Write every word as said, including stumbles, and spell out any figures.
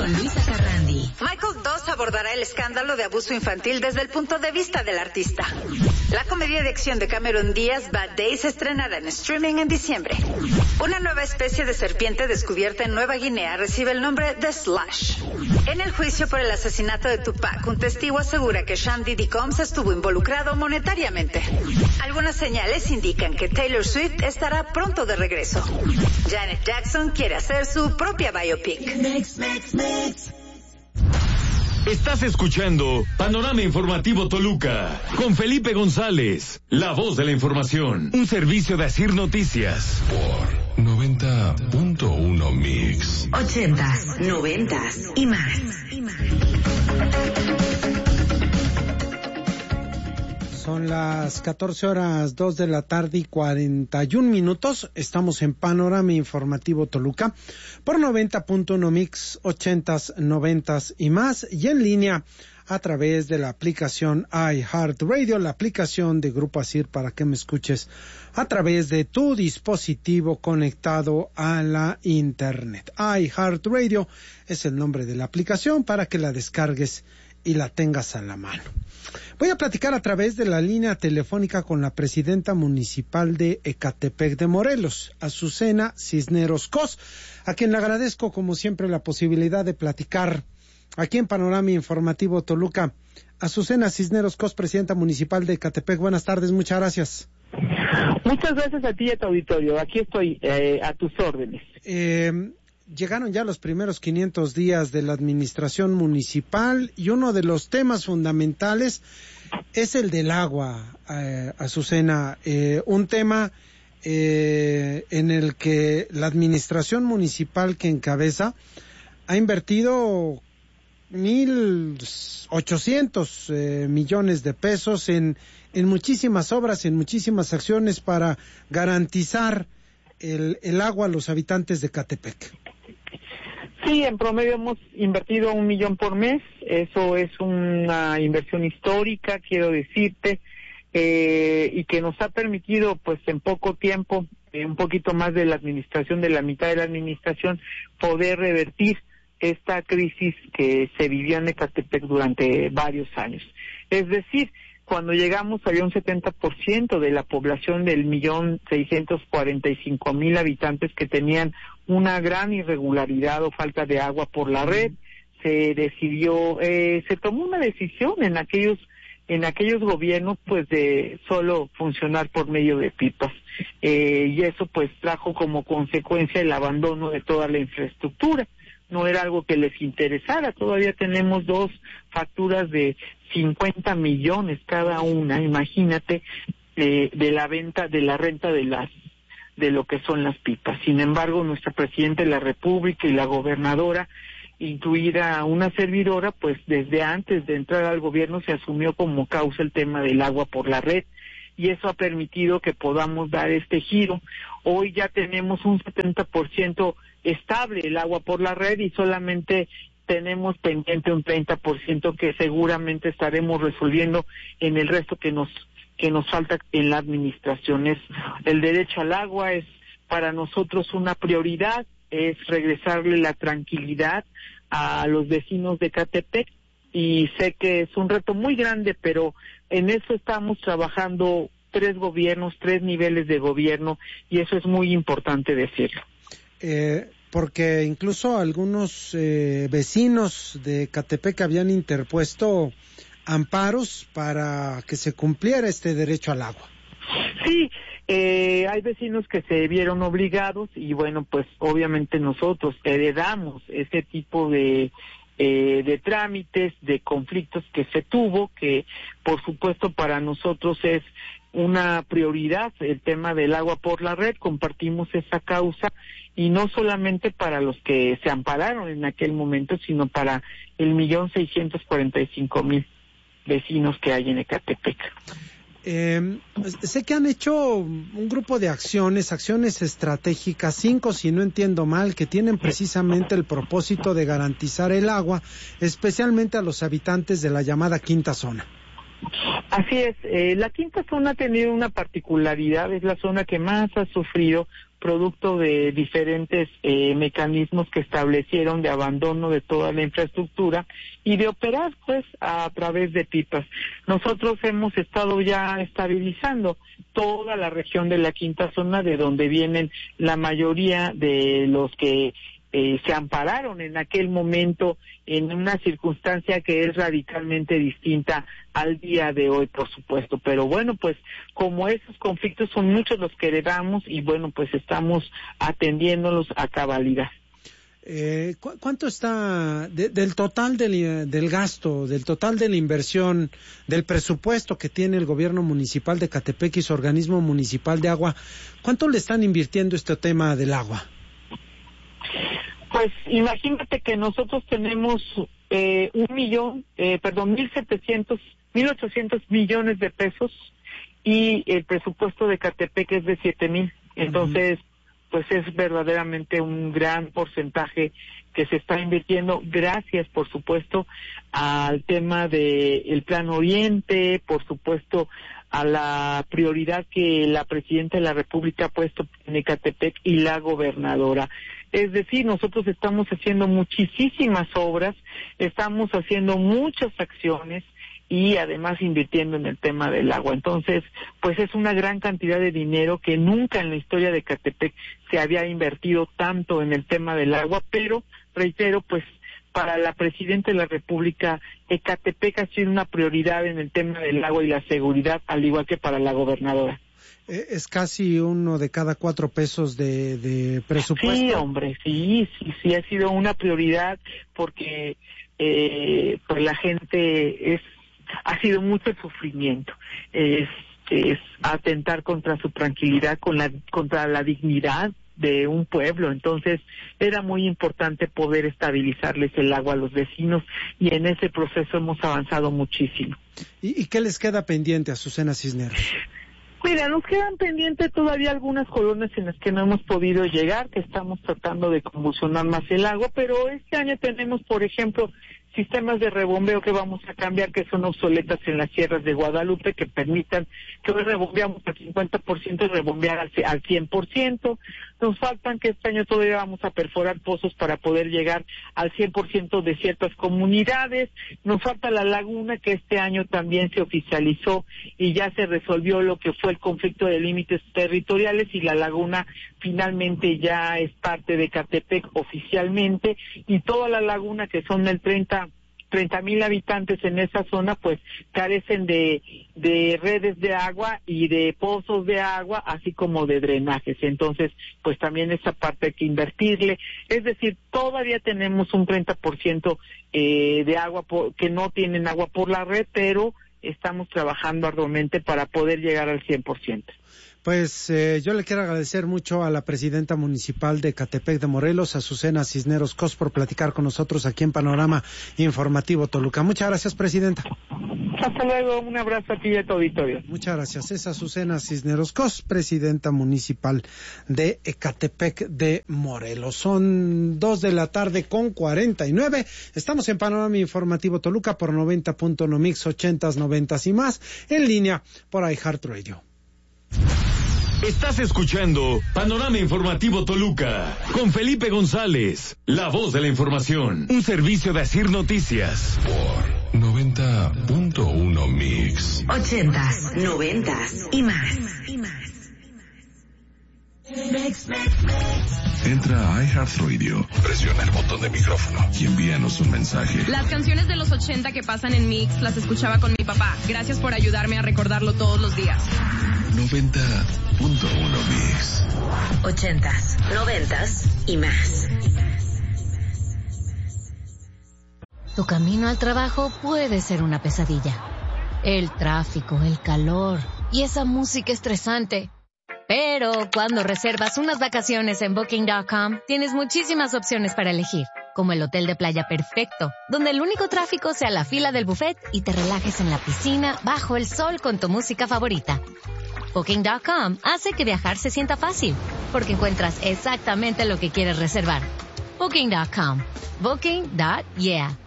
con Luisa Carrandi. Michael Doss abordará el escándalo de abuso infantil desde el punto de vista del artista. La comedia de acción de Cameron Díaz, Bad Days, se estrenará en streaming en diciembre. Una nueva especie de serpiente descubierta en Nueva Guinea recibe el nombre de Slash. En el juicio por el asesinato de Tupac, un testigo asegura que Sean Diddy Combs estuvo involucrado monetariamente. Algunas señales indican que Taylor Swift estará pronto de regreso. Janet Jackson quiere hacer su propia biopic. Mix, mix, mix. Estás escuchando Panorama Informativo Toluca con Felipe González, la voz de la información, un servicio de Asir Noticias por noventa punto uno Mix. Ochentas, noventas y más. Y más. Son las catorce horas dos de la tarde y cuarenta y un minutos. Estamos en Panorama Informativo Toluca por noventa punto uno Mix, ochentas, noventas y más, y en línea a través de la aplicación iHeartRadio, la aplicación de Grupo Asir para que me escuches a través de tu dispositivo conectado a la internet. iHeartRadio es el nombre de la aplicación para que la descargues y la tengas a la mano. Voy a platicar a través de la línea telefónica con la presidenta municipal de Ecatepec de Morelos, Azucena Cisneros Cos, a quien le agradezco como siempre la posibilidad de platicar aquí en Panorama Informativo Toluca. Azucena Cisneros Cos, presidenta municipal de Ecatepec, buenas tardes, muchas gracias. Muchas gracias a ti y a tu auditorio, aquí estoy eh, a tus órdenes. Eh... Llegaron ya los primeros quinientos días de la administración municipal y uno de los temas fundamentales es el del agua, eh, Azucena, eh, un tema eh, en el que la administración municipal que encabeza ha invertido mil ochocientos eh, millones de pesos en, en muchísimas obras, en muchísimas acciones para garantizar el, el agua a los habitantes de Ecatepec. Sí, en promedio hemos invertido un millón por mes, eso es una inversión histórica, quiero decirte, eh, y que nos ha permitido, pues en poco tiempo, eh, un poquito más de la administración, de la mitad de la administración, poder revertir esta crisis que se vivió en Ecatepec durante varios años. Es decir, cuando llegamos había un setenta por ciento de la población del millón seiscientos cuarenta y cinco mil habitantes que tenían una gran irregularidad o falta de agua por la red. Se decidió, eh, se tomó una decisión en aquellos en aquellos gobiernos pues de solo funcionar por medio de pipas, eh, y eso pues trajo como consecuencia el abandono de toda la infraestructura. No era algo que les interesara. Todavía tenemos dos facturas de cincuenta millones cada una, imagínate, eh, de la venta, de la renta de las, de lo que son las pipas. Sin embargo, nuestra presidenta de la República y la gobernadora, incluida una servidora, pues desde antes de entrar al gobierno se asumió como causa el tema del agua por la red, y eso ha permitido que podamos dar este giro. Hoy ya tenemos un setenta por ciento estable el agua por la red y solamente tenemos pendiente un treinta por ciento que seguramente estaremos resolviendo en el resto que nos que nos falta en la administración. Es, el derecho al agua es para nosotros una prioridad, es regresarle la tranquilidad a los vecinos de Ecatepec, y sé que es un reto muy grande, pero en eso estamos trabajando tres gobiernos, tres niveles de gobierno, y eso es muy importante decirlo. Eh, porque incluso algunos eh, vecinos de Ecatepec habían interpuesto amparos para que se cumpliera este derecho al agua. Sí, eh, hay vecinos que se vieron obligados y bueno, pues obviamente nosotros heredamos ese tipo de eh, de trámites, de conflictos que se tuvo, que por supuesto para nosotros es una prioridad el tema del agua por la red. Compartimos esa causa, y no solamente para los que se ampararon en aquel momento, sino para el millón seiscientos cuarenta y cinco mil vecinos que hay en Ecatepec. Eh, sé que han hecho un grupo de acciones, acciones estratégicas, cinco si no entiendo mal, que tienen precisamente el propósito de garantizar el agua, especialmente a los habitantes de la llamada quinta zona. Así es, eh, la quinta zona ha tenido una particularidad, es la zona que más ha sufrido producto de diferentes eh, mecanismos que establecieron de abandono de toda la infraestructura y de operar pues a través de pipas. Nosotros hemos estado ya estabilizando toda la región de la quinta zona, de donde vienen la mayoría de los que Eh, se ampararon en aquel momento en una circunstancia que es radicalmente distinta al día de hoy, por supuesto. Pero bueno, pues como esos conflictos son muchos los que heredamos y bueno, pues estamos atendiéndolos a cabalidad. Eh, ¿cu ¿Cuánto está de, del total del, del gasto, del total de la inversión, del presupuesto que tiene el gobierno municipal de Ecatepec y su organismo municipal de agua? ¿Cuánto le están invirtiendo este tema del agua? Pues imagínate que nosotros tenemos eh, un millón, eh, perdón, mil setecientos, mil ochocientos millones de pesos y el presupuesto de Ecatepec es de siete mil. Entonces, uh-huh. pues es verdaderamente un gran porcentaje que se está invirtiendo, gracias, por supuesto, al tema del Plan Oriente, por supuesto, a la prioridad que la Presidenta de la República ha puesto en Ecatepec y la gobernadora. Es decir, nosotros estamos haciendo muchísimas obras, estamos haciendo muchas acciones y además invirtiendo en el tema del agua. Entonces, pues es una gran cantidad de dinero que nunca en la historia de Ecatepec se había invertido tanto en el tema del agua, pero, reitero, pues para la Presidenta de la República, Ecatepec ha sido una prioridad en el tema del agua y la seguridad, al igual que para la gobernadora. Es casi uno de cada cuatro pesos de, de presupuesto. Sí, hombre, sí, sí, sí, ha sido una prioridad porque eh, pues la gente es, ha sido mucho sufrimiento, es, es atentar contra su tranquilidad, con la, contra la dignidad de un pueblo. Entonces era muy importante poder estabilizarles el agua a los vecinos y en ese proceso hemos avanzado muchísimo. ¿Y, y qué les queda pendiente a Azucena Cisneros? Mira, nos quedan pendientes todavía algunas colonias en las que no hemos podido llegar, que estamos tratando de convulsionar más el agua, pero este año tenemos, por ejemplo, sistemas de rebombeo que vamos a cambiar, que son obsoletas en las sierras de Guadalupe, que permitan que hoy rebombeamos al cincuenta por ciento y rebombear al, al cien por ciento. Nos faltan que este año todavía vamos a perforar pozos para poder llegar al cien por ciento de ciertas comunidades. Nos falta la laguna, que este año también se oficializó y ya se resolvió lo que fue el conflicto de límites territoriales y la laguna finalmente ya es parte de Ecatepec oficialmente, y toda la laguna, que son el treinta mil habitantes en esa zona, pues carecen de, de redes de agua y de pozos de agua, así como de drenajes. Entonces, pues también esa parte hay que invertirle. Es decir, todavía tenemos un treinta por ciento eh, de agua por, que no tienen agua por la red, pero estamos trabajando arduamente para poder llegar al cien por ciento. Pues eh, yo le quiero agradecer mucho a la presidenta municipal de Ecatepec de Morelos, Azucena Cisneros Cos, por platicar con nosotros aquí en Panorama Informativo Toluca. Muchas gracias, presidenta. Hasta luego, un abrazo a ti y a tu auditorio. Muchas gracias. Es Azucena Cisneros Cos, presidenta municipal de Ecatepec de Morelos. Son dos de la tarde con cuarenta y nueve. Estamos en Panorama Informativo Toluca por noventa punto uno Mix, ochentas, noventas y más, en línea por iHeartRadio. Estás escuchando Panorama Informativo Toluca con Felipe González, la voz de la información, un servicio de Asir Noticias por noventa punto uno Mix. Ochentas, noventas y más. Y más. Entra a iHeartRadio, presiona el botón de micrófono y envíanos un mensaje. Las canciones de los ochenta que pasan en Mix las escuchaba con mi papá. Gracias por ayudarme a recordarlo todos los días. noventa punto uno Mix. Ochentas, noventas y más. Tu camino al trabajo puede ser una pesadilla. El tráfico, el calor y esa música estresante. Pero cuando reservas unas vacaciones en Booking punto com, tienes muchísimas opciones para elegir, como el hotel de playa perfecto, donde el único tráfico sea la fila del buffet y te relajes en la piscina bajo el sol con tu música favorita. Booking punto com hace que viajar se sienta fácil, porque encuentras exactamente lo que quieres reservar. Booking punto com. Booking. Yeah.